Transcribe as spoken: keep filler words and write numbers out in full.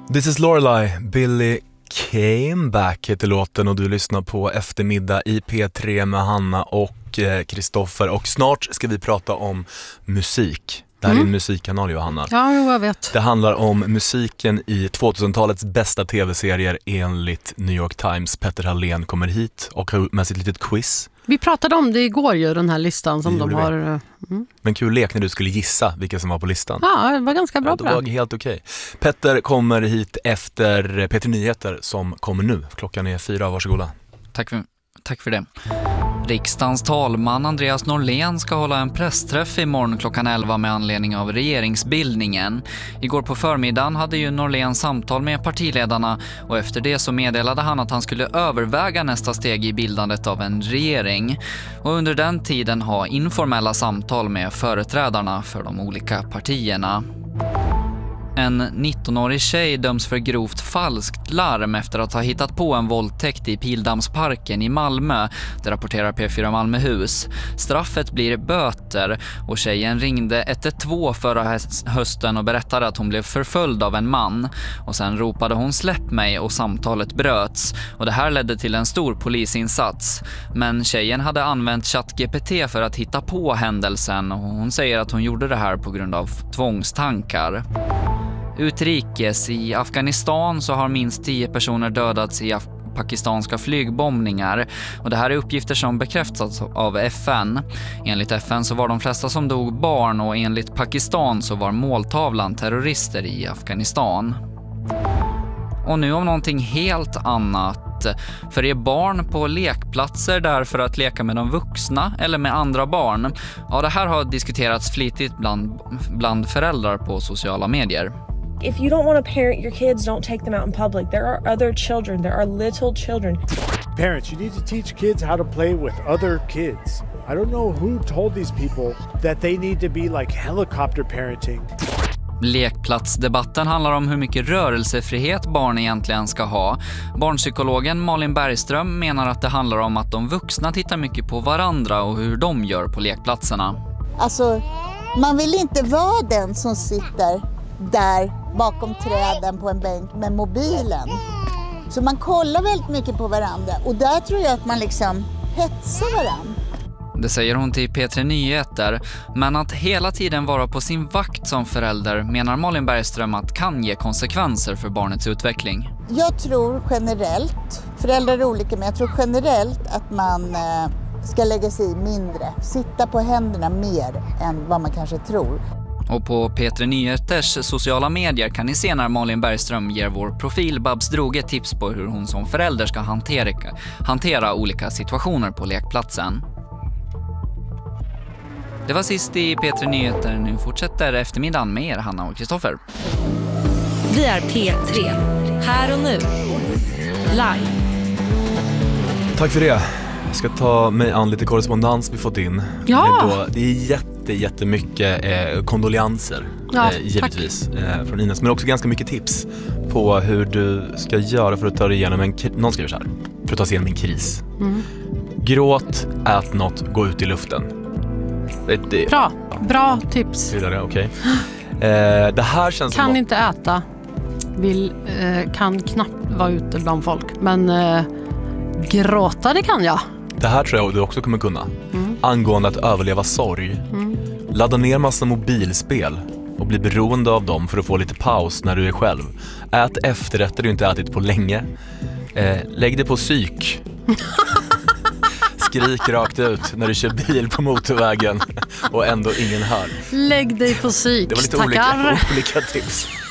This is Lorelai, Billy Came Back heter låten och du lyssnar på Eftermiddag i P tre med Hanna och Kristoffer. Och snart ska vi prata om musik. Det här mm. är en musikkanal, Johanna. Ja, jag vet. Det handlar om musiken i tvåtusentalets bästa tv-serier enligt New York Times. Petter Hallén kommer hit och har med sitt litet quiz. Vi pratade om det igår ju, den här listan som de har. Mm. Men kul lek när du skulle gissa vilka som var på listan. Ja, det var ganska bra. Ja, det var helt okej. Petter kommer hit efter P tre Nyheter som kommer nu. Klockan är fyra, varsågoda. Tack för, tack för det. Riksdagens talman Andreas Norlén ska hålla en pressträff imorgon klockan elva med anledning av regeringsbildningen. Igår på förmiddagen hade ju Norlén samtal med partiledarna och efter det så meddelade han att han skulle överväga nästa steg i bildandet av en regering. Och under den tiden ha informella samtal med företrädarna för de olika partierna. En nittonårig tjej döms för grovt falskt larm efter att ha hittat på en våldtäkt i Pildammsparken i Malmö. Det rapporterar P fyra Malmöhus. Straffet blir böter och tjejen ringde ett ett två förra hösten och berättade att hon blev förföljd av en man. Och sen ropade hon släpp mig och samtalet bröts. Och det här ledde till en stor polisinsats. Men tjejen hade använt ChatGPT för att hitta på händelsen och hon säger att hon gjorde det här på grund av tvångstankar. Utrikes i Afghanistan så har minst tio personer dödats i Af- pakistanska flygbombningar och det här är uppgifter som bekräftats av F N. Enligt F N så var de flesta som dog barn och enligt Pakistan så var måltavlan terrorister i Afghanistan. Och nu om någonting helt annat. För är barn på lekplatser där för att leka med de vuxna eller med andra barn? Ja, det här har diskuterats flitigt bland, bland föräldrar på sociala medier. If you don't want to parent your kids, don't take them out in public. There are other children. There are little children. Parents, you need to teach kids how to play with other kids. I don't know who told these people that they need to be like helicopter parenting. Lekplatsdebatten handlar om hur mycket rörelsefrihet barn egentligen ska ha. Barnpsykologen Malin Bergström menar att det handlar om att de vuxna tittar mycket på varandra och hur de gör på lekplatserna. Alltså, man vill inte vara den som sitter där bakom träden på en bänk med mobilen. Så man kollar väldigt mycket på varandra och där tror jag att man liksom hetsar varandra. Det säger hon till P tre Nyheter, men att hela tiden vara på sin vakt som förälder menar Malin Bergström att kan ge konsekvenser för barnets utveckling. Jag tror generellt, föräldrar är olika men jag tror generellt att man ska lägga sig i mindre, sitta på händerna mer än vad man kanske tror. Och på P tre Nyheters sociala medier kan ni se när Malin Bergström ger vår profil Babs Droge tips på hur hon som förälder ska hantera, hantera olika situationer på lekplatsen. Det var sist i P tre Nyheter. Nu fortsätter eftermiddagen med er, Hanna och Kristoffer. Vi är P tre. Här och nu. Live. Tack för det. Jag ska ta mig an lite korrespondens vi fått in. Ja. Då, det är jätte, jättemycket eh, kondolenser, ja, eh, givetvis, eh, från Ines. Men också ganska mycket tips på hur du ska göra för att ta dig igenom en, någon skriver så här, för att ta sig igenom en kris. Mm. Gråt, ät något, gå ut i luften. Det, det, Bra, ja. Bra tips. Det, okay. eh, det här känns kan som inte äta, vill, eh, kan knappt vara ute bland folk. Men eh, gråta, det kan jag. Det här tror jag du också kommer kunna. Mm. Angående att överleva sorg. Mm. Ladda ner massa mobilspel och bli beroende av dem för att få lite paus när du är själv. Ät efterrätter du inte ätit på länge. Eh, lägg dig på psyk. Skrik rakt ut när du kör bil på motorvägen och ändå ingen hör. Lägg dig på psyk, det var lite tackar. olika, olika tips.